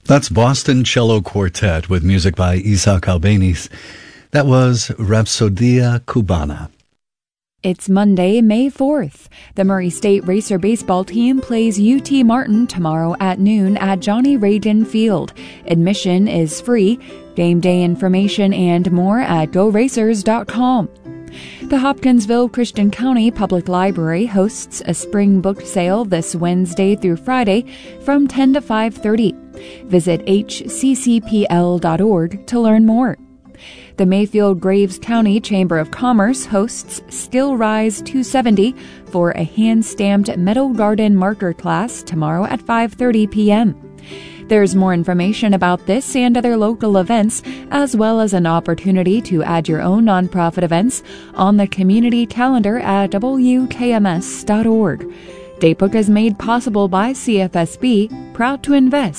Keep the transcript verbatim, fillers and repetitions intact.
That's Boston Cello Quartet with music by Isaac Albeniz. That was Rapsodia Cubana. It's Monday, May fourth. The Murray State Racer baseball team plays U T Martin tomorrow at noon at Johnny Reagan Field. Admission is free. Game day information and more at go racers dot com. The Hopkinsville Christian County Public Library hosts a spring book sale this Wednesday through Friday from ten to five thirty. Visit h c c p l dot org to learn more. The Mayfield-Graves County Chamber of Commerce hosts Skill Rise two seventy for a hand-stamped metal garden marker class tomorrow at five thirty p.m. There's more information about this and other local events, as well as an opportunity to add your own nonprofit events on the community calendar at w k m s dot org. Datebook is made possible by C F S B, proud to invest